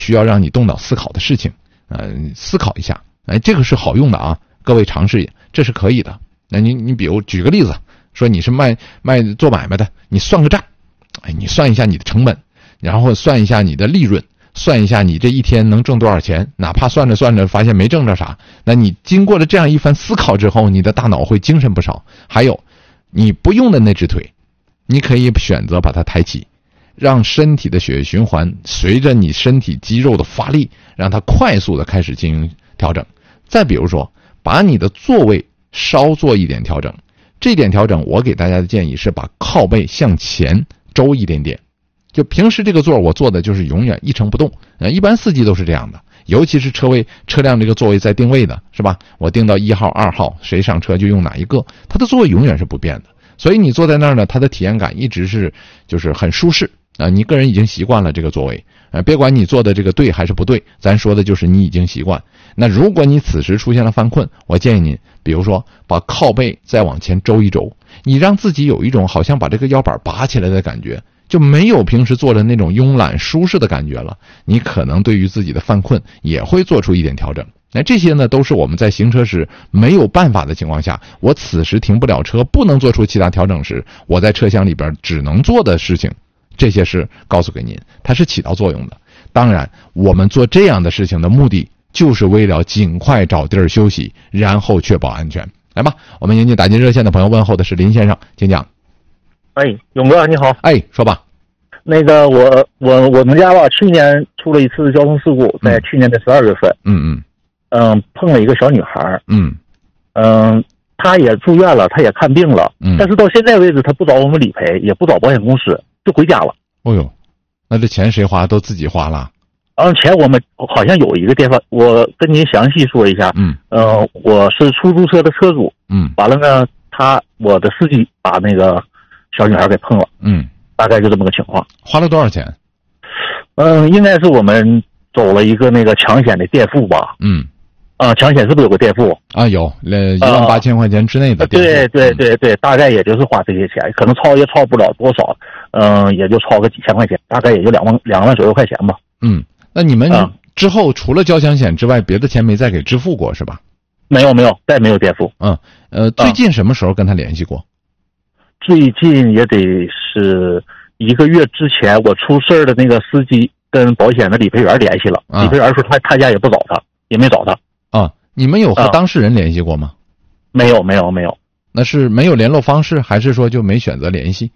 需要让你动脑思考的事情，思考一下，这个是好用的啊，各位尝试，这是可以的。那你比如举个例子，说你是做买卖的，你算个账，你算一下你的成本，然后算一下你的利润，算一下你这一天能挣多少钱，哪怕算着算着发现没挣着啥，那你经过了这样一番思考之后，你的大脑会精神不少。还有你不用的那只腿，你可以选择把它抬起，让身体的血液循环随着你身体肌肉的发力，让它快速的开始进行调整。再比如说把你的座位稍做一点调整，这点调整我给大家的建议是把靠背向前周一点点。就平时这个座我坐的就是永远一成不动，一般司机都是这样的，尤其是车辆这个座位在定位的是吧，我定到1号2号，谁上车就用哪一个，它的座位永远是不变的，所以你坐在那儿呢，它的体验感一直是就是很舒适啊，你个人已经习惯了这个座位，别管你坐的这个对还是不对，咱说的就是你已经习惯。那如果你此时出现了犯困，我建议您比如说把靠背再往前周一周，你让自己有一种好像把这个腰板拔起来的感觉，就没有平时做的那种慵懒舒适的感觉了，你可能对于自己的犯困也会做出一点调整。那这些呢都是我们在行车时没有办法的情况下，我此时停不了车，不能做出其他调整时，我在车厢里边只能做的事情，这些是告诉给您，它是起到作用的。当然我们做这样的事情的目的就是为了尽快找地儿休息，然后确保安全。来吧，我们迎接打进热线的朋友，问候的是林先生，请讲。 勇哥你好。 说吧。 那个我们家吧，去年出了一次交通事故，在去年的12月份。碰了一个小女孩。她也住院了，她也看病了。但是到现在为止，她不找我们理赔，也不找保险公司，就回家了。哦呦， 那这钱谁花？都自己花了。 钱我们好像有一个电话，我跟您详细说一下。我是出租车的车主。完了呢，我的司机把那个小女孩给碰了。大概就这么个情况。 花了多少钱？ 应该是我们走了一个那个强险的垫付吧。强险是不是有个垫付啊？有18000块钱之内的垫付。 对，大概也就是花这些钱，可能超也超不了多少，也就超个几千块钱，大概也就2万左右块钱吧。 那你们之后除了交强险之外，别的钱没再给支付过是吧？ 没有，再没有垫付。 最近什么时候跟他联系过？ 最近也得是1个月之前，我出事的那个司机跟保险的理赔员联系了。理赔员说他家也不找他，也没找他。 你们有和当事人联系过吗？ 没有。 那是没有联络方式，还是说就没选择联系？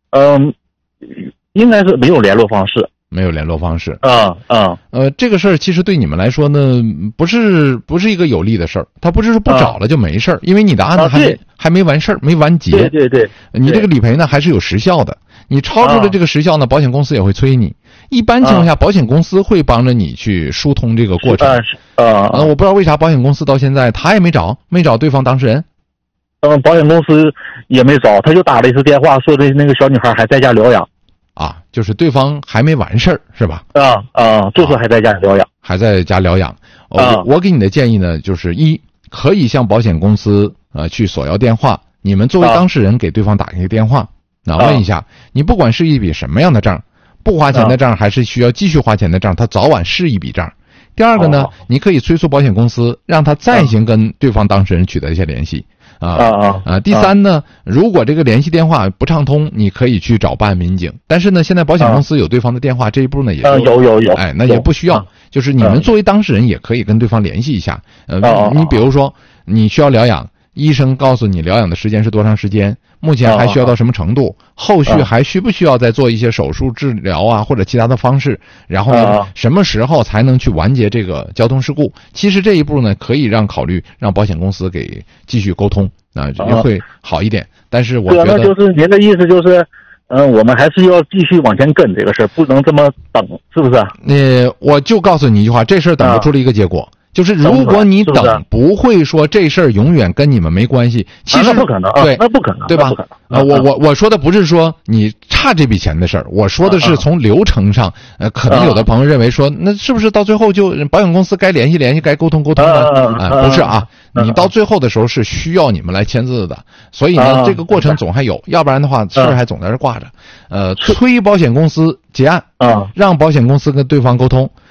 应该是没有联络方式。 这个事儿其实对你们来说呢，不是一个有利的事儿。他不是说不找了就没事儿，因为你的案子还没完事儿，没完结。 对， 你这个理赔呢还是有时效的。你超出了这个时效呢，保险公司也会催你。一般情况下，保险公司会帮着你去疏通这个过程。我不知道为啥保险公司到现在他也没找对方当事人。 保险公司也没找，他就打了一次电话，说的那个小女孩还在家疗养。 就是对方还没完事儿是吧？ 就说还在家疗养。我给你的建议呢，就是可以向保险公司去索要电话，你们作为当事人给对方打一个电话，问一下，你不管是一笔什么样的账，不花钱的账还是需要继续花钱的账，他早晚是一笔账。第二个呢，你可以催促保险公司让他再行跟对方当事人取得一些联系。第三呢，如果这个联系电话不畅通，你可以去找办案民警。但是呢，现在保险公司有对方的电话，这一步呢也有。 那也不需要，就是你们作为当事人也可以跟对方联系一下。你比如说你需要疗养，医生告诉你疗养的时间是多长时间，目前还需要到什么程度，后续还需不需要再做一些手术治疗或者其他的方式，然后呢什么时候才能去完结这个交通事故。其实这一步呢可以考虑让保险公司给继续沟通，会好一点。但是我觉得就是您的意思就是，我们还是要继续往前跟这个事儿，不能这么等，是不是？ 我就告诉你一句话，这事儿等不出了一个结果。就是如果你等，不会说这事儿永远跟你们没关系。其实那不可能，那不可能， 对吧？我说的不是说你差这笔钱的事儿，我说的是从流程上，可能有的朋友认为说，那是不是到最后就保险公司该联系该沟通呢？不是啊，你到最后的时候是需要你们来签字的，所以呢，这个过程总还有，要不然的话事儿还总在这挂着。催保险公司结案，让保险公司跟对方沟通。